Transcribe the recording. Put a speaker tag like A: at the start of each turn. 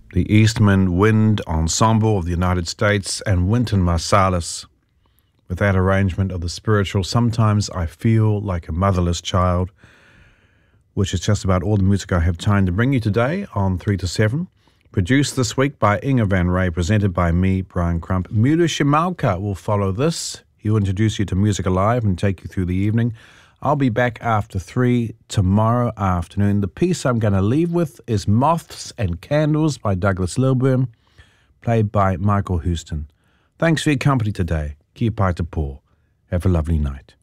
A: the Eastman Wind Ensemble of the United States, and Wynton Marsalis with that arrangement of the spiritual Sometimes I Feel Like a Motherless Child, which is just about all the music I have time to bring you today on 3 to 7. Produced this week by Inga Van Ray, presented by me, Brian Crump. Muru Shimalka will follow this. He'll introduce you to Music Alive and take you through the evening. I'll be back after 3 tomorrow afternoon. The piece I'm going to leave with is Moths and Candles by Douglas Lilburn, played by Michael Houston. Thanks for your company today. Kia pai te pō. Have a lovely night.